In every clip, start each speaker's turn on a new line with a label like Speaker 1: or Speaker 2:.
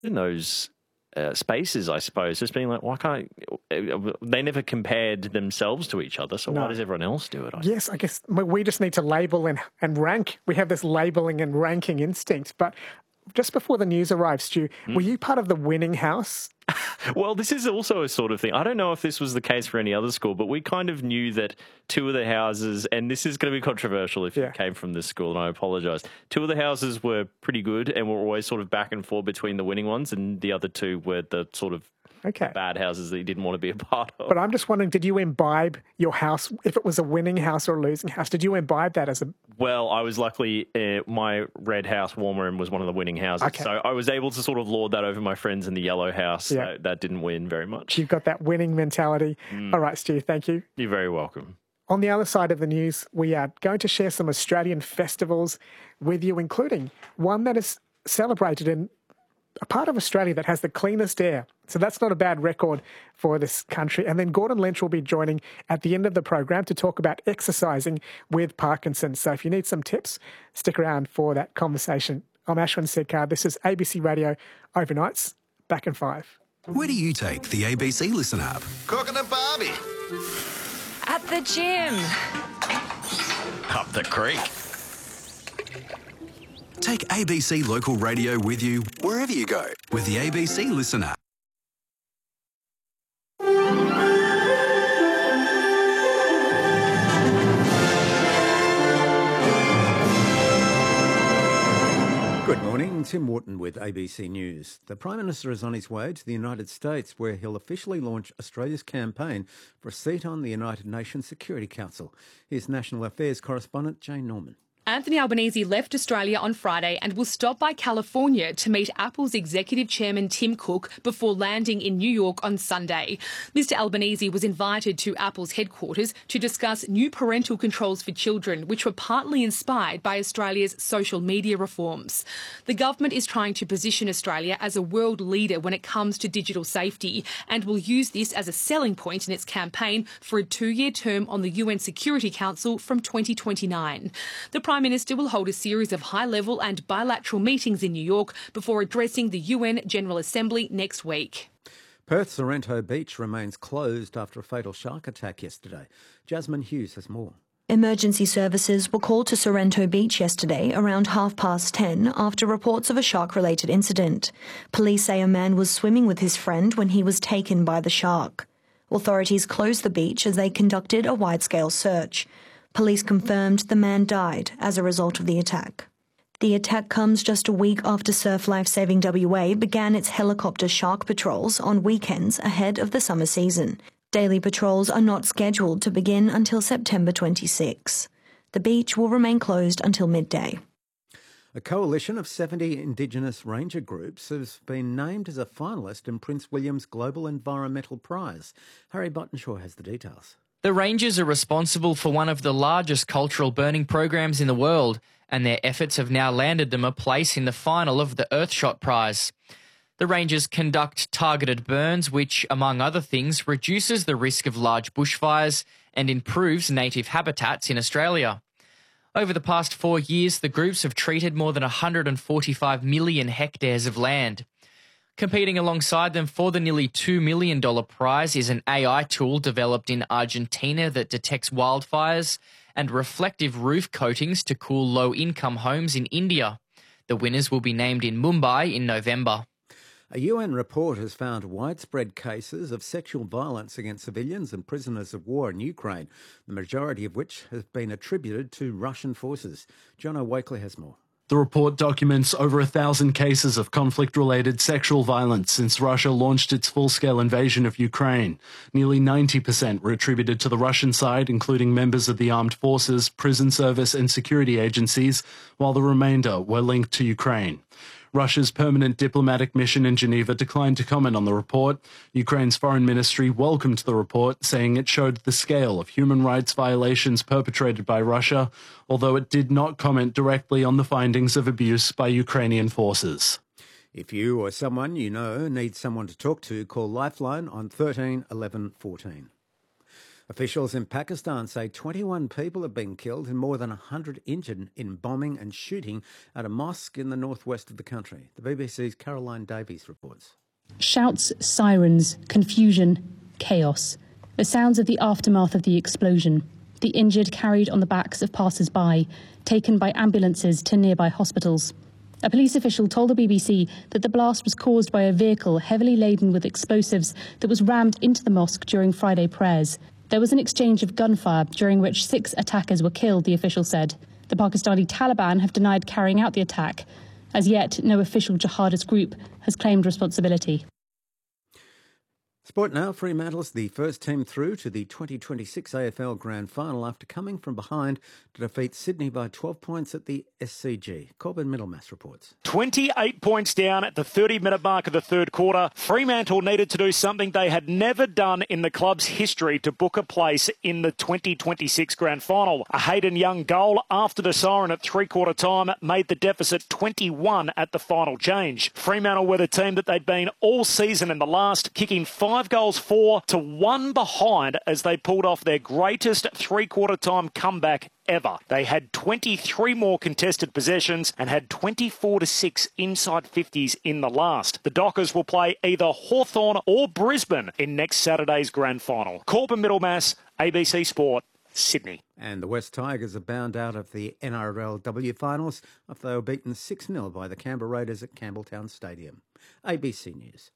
Speaker 1: in those spaces, I suppose, just being like, why can't they never compared themselves to each other, so why does everyone else do it?
Speaker 2: Yes, I guess we just need to label and rank. We have this labeling and ranking instinct. But just before the news arrived, Stu, were you part of the winning house?
Speaker 1: Well, this is also a sort of thing. I don't know if this was the case for any other school, but we kind of knew that two of the houses, and this is going to be controversial if you came from this school, and I apologise. Two of the houses were pretty good and were always sort of back and forth between the winning ones, and the other two were the sort of bad houses that you didn't want to be a part of.
Speaker 2: But I'm just wondering, did you imbibe your house, if it was a winning house or a losing house, did you imbibe that as a...
Speaker 1: Well, I was luckily, my red house, warm room, was one of the winning houses. Okay. So I was able to sort of lord that over my friends in the yellow house. That didn't win very much.
Speaker 2: You've got that winning mentality. All right, Stu, thank you.
Speaker 1: You're very welcome.
Speaker 2: On the other side of the news, we are going to share some Australian festivals with you, including one that is celebrated in a part of Australia that has the cleanest air. So that's not a bad record for this country. And then Gordon Lynch will be joining at the end of the program to talk about exercising with Parkinson's. So if you need some tips, stick around for that conversation. I'm Ashwin Sekhar. This is ABC Radio Overnights. Back in 5.
Speaker 3: Where do you take the ABC Listen app?
Speaker 4: Cooking a barbie.
Speaker 5: At the gym.
Speaker 4: Up the creek.
Speaker 3: Take ABC Local Radio with you wherever you go with the ABC Listen app.
Speaker 6: Good morning, Tim Wharton with ABC News. The Prime Minister is on his way to the United States, where he'll officially launch Australia's campaign for a seat on the United Nations Security Council. Here's National Affairs correspondent Jane Norman.
Speaker 7: Anthony Albanese left Australia on Friday and will stop by California to meet Apple's executive chairman Tim Cook before landing in New York on Sunday. Mr Albanese was invited to Apple's headquarters to discuss new parental controls for children, which were partly inspired by Australia's social media reforms. The government is trying to position Australia as a world leader when it comes to digital safety and will use this as a selling point in its campaign for a 2-year term on the UN Security Council from 2029. The Prime Minister will hold a series of high-level and bilateral meetings in New York before addressing the UN General Assembly next week.
Speaker 6: Perth's Sorrento Beach remains closed after a fatal shark attack yesterday. Jasmine Hughes has more.
Speaker 8: Emergency services were called to Sorrento Beach yesterday around 10:30 after reports of a shark-related incident. Police say a man was swimming with his friend when he was taken by the shark. Authorities closed the beach as they conducted a wide-scale search. Police confirmed the man died as a result of the attack. The attack comes just a week after Surf Life Saving WA began its helicopter shark patrols on weekends ahead of the summer season. Daily patrols are not scheduled to begin until September 26. The beach will remain closed until midday.
Speaker 6: A coalition of 70 Indigenous ranger groups has been named as a finalist in Prince William's Global Environmental Prize. Harry Buttonshaw has the details.
Speaker 9: The Rangers are responsible for one of the largest cultural burning programs in the world, and their efforts have now landed them a place in the final of the Earthshot Prize. The Rangers conduct targeted burns, which, among other things, reduces the risk of large bushfires and improves native habitats in Australia. Over the past 4 years, the groups have treated more than 145 million hectares of land. Competing alongside them for the nearly $2 million prize is an AI tool developed in Argentina that detects wildfires and reflective roof coatings to cool low-income homes in India. The winners will be named in Mumbai in November.
Speaker 6: A UN report has found widespread cases of sexual violence against civilians and prisoners of war in Ukraine, the majority of which has been attributed to Russian forces. Jono Wakely has more.
Speaker 10: The report documents over 1,000 cases of conflict-related sexual violence since Russia launched its full-scale invasion of Ukraine. Nearly 90% were attributed to the Russian side, including members of the armed forces, prison service and security agencies, while the remainder were linked to Ukraine. Russia's permanent diplomatic mission in Geneva declined to comment on the report. Ukraine's foreign ministry welcomed the report, saying it showed the scale of human rights violations perpetrated by Russia, although it did not comment directly on the findings of abuse by Ukrainian forces.
Speaker 6: If you or someone you know needs someone to talk to, call Lifeline on 13 11 14. Officials in Pakistan say 21 people have been killed and more than 100 injured in bombing and shooting at a mosque in the northwest of the country. The BBC's Caroline Davies reports.
Speaker 11: Shouts, sirens, confusion, chaos. The sounds of the aftermath of the explosion. The injured carried on the backs of passers-by, taken by ambulances to nearby hospitals. A police official told the BBC that the blast was caused by a vehicle heavily laden with explosives that was rammed into the mosque during Friday prayers. There was an exchange of gunfire, during which 6 attackers were killed, the official said. The Pakistani Taliban have denied carrying out the attack. As yet, no official jihadist group has claimed responsibility.
Speaker 6: Sport now. Fremantle's the first team through to the 2026 AFL Grand Final after coming from behind to defeat Sydney by 12 points at the SCG. Corbin Middlemass reports.
Speaker 12: 28 points down at the 30-minute mark of the third quarter. Fremantle needed to do something they had never done in the club's history to book a place in the 2026 Grand Final. A Hayden Young goal after the siren at three-quarter time made the deficit 21 at the final change. Fremantle were the team that they'd been all season in the last, kicking 5 goals 4-1 behind as they pulled off their greatest three-quarter time comeback ever. They had 23 more contested possessions and had 24-6 inside 50s in the last. The Dockers will play either Hawthorn or Brisbane in next Saturday's Grand Final. Corbin Middlemass, ABC Sport, Sydney.
Speaker 6: And the West Tigers are bound out of the NRLW finals after they were beaten 6-0 by the Canberra Raiders at Campbelltown Stadium. ABC News.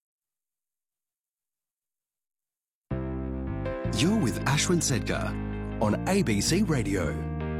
Speaker 3: You're with Ashwin Sedkar on ABC Radio.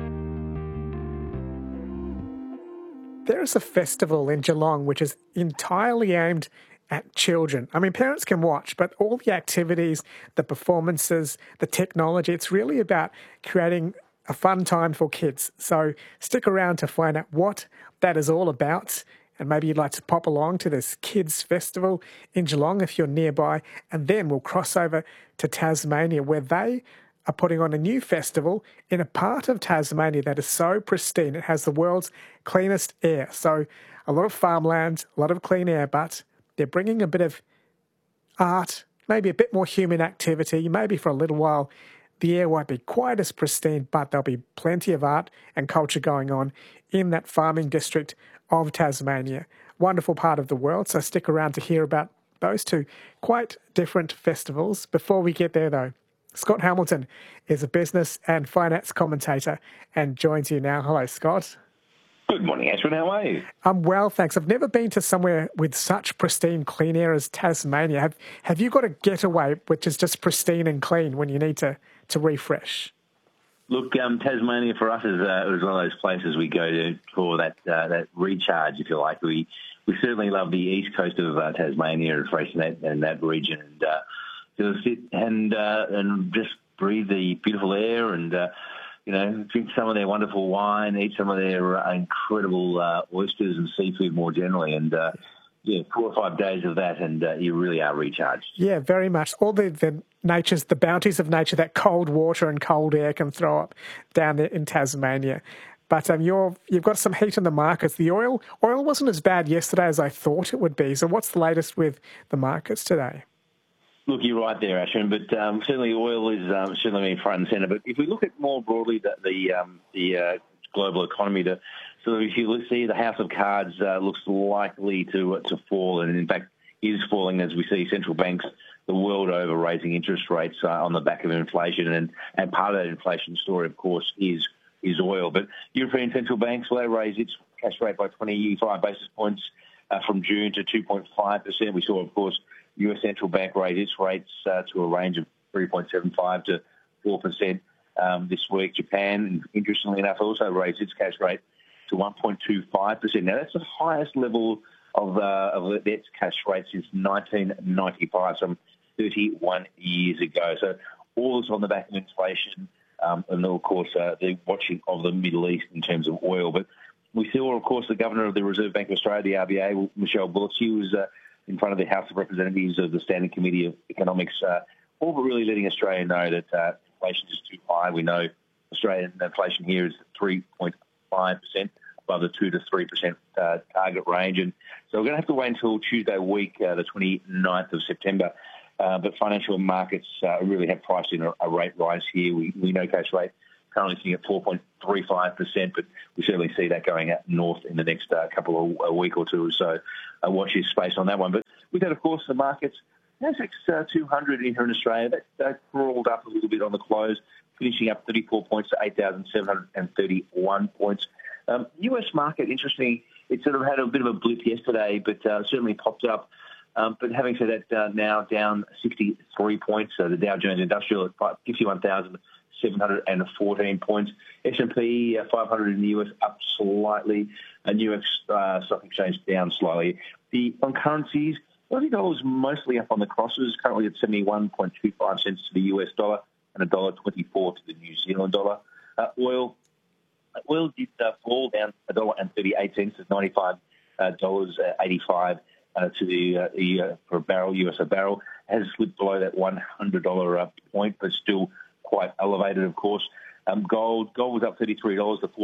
Speaker 2: There is a festival in Geelong which is entirely aimed at children. I mean, parents can watch, but all the activities, the performances, the technology, it's really about creating a fun time for kids. So stick around to find out what that is all about. And maybe you'd like to pop along to this kids' festival in Geelong if you're nearby. And then we'll cross over to Tasmania, where they are putting on a new festival in a part of Tasmania that is so pristine. It has the world's cleanest air. So a lot of farmland, a lot of clean air, but they're bringing a bit of art, maybe a bit more human activity. Maybe for a little while the air won't be quite as pristine, but there'll be plenty of art and culture going on in that farming district of Tasmania. Wonderful part of the world, so stick around to hear about those two quite different festivals. Before we get there, though, Scott Hamilton is a business and finance commentator and joins you now. Hello, Scott.
Speaker 13: Good morning, Ashwin. How are you?
Speaker 2: I'm well, thanks. I've never been to somewhere with such pristine clean air as Tasmania. Have you got a getaway which is just pristine and clean when you need to refresh?
Speaker 13: Look, Tasmania for us is one of those places we go to for that recharge, if you like. We certainly love the east coast of Tasmania, refreshing that region, and to sit and just breathe the beautiful air and drink some of their wonderful wine, eat some of their incredible oysters and seafood more generally, and 4 or 5 days of that, and you really are recharged.
Speaker 2: Yeah, very much. All the bounties of nature that cold water and cold air can throw up down there in Tasmania. But you've got some heat in the markets. The oil wasn't as bad yesterday as I thought it would be. So what's the latest with the markets today?
Speaker 13: Look, you're right there, Ashwin, but certainly oil is certainly front and centre. But if we look at more broadly the global economy, so if you see the House of Cards looks likely to fall, and in fact is falling as we see central banks the world over raising interest rates on the back of inflation, and part of that inflation story, of course, is oil. But European central banks, well, they raised its cash rate by 25 basis points from June to 2.5%. We saw, of course, US central bank raise its rates to a range of 3.75 to 4% this week. Japan, interestingly enough, also raised its cash rate to 1.25%. Now, that's the highest level of its cash rate since 1995, some 31 years ago. So all this on the back of inflation and, of course, the watching of the Middle East in terms of oil. But we saw, of course, the Governor of the Reserve Bank of Australia, the RBA, Michelle Bullock, she was in front of the House of Representatives of the Standing Committee of Economics, all but really letting Australia know that inflation is too high. We know Australian inflation here is 3.5%, above the 2 to 3% target range. And so we're going to have to wait until Tuesday week, the 29th of September, But financial markets really have priced in a rate rise here. We know cash rate currently sitting at 4.35%, but we certainly see that going up north in the next a week or two. So watch this space on that one. But with that, of course, the markets, ASX 200 in here in Australia, that crawled up a little bit on the close, finishing up 34 points to 8,731 points. US market, interesting, it sort of had a bit of a blip yesterday, but certainly popped up. But having said that, now down 63 points. So the Dow Jones Industrial at 51,714 points. S&P 500 in the US up slightly. And New York Stock Exchange down slightly. On currencies, Aussie dollar is mostly up on the crosses, currently at 71.25 cents to the US dollar and $1.24 to the New Zealand dollar. Oil did fall down $1.38 to $95.85 for a barrel, US a barrel. Has slipped below that $100 point, but still quite elevated, of course. Gold was up $33 to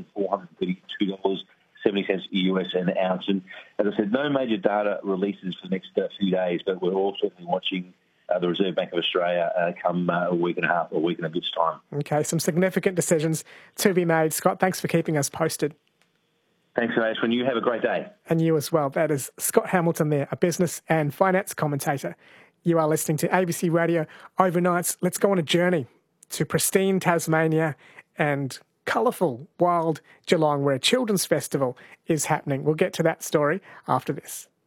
Speaker 13: $4,432.70 US an ounce. And as I said, no major data releases for the next few days, but we're all certainly watching the Reserve Bank of Australia come a week and a half, a week and a bit's time.
Speaker 2: Okay, some significant decisions to be made. Scott, thanks for keeping us posted.
Speaker 13: Thanks, Ashwin. You have a great day.
Speaker 2: And you as well. That is Scott Hamilton there, a business and finance commentator. You are listening to ABC Radio Overnights. Let's go on a journey to pristine Tasmania and colourful, wild Geelong, where a children's festival is happening. We'll get to that story after this.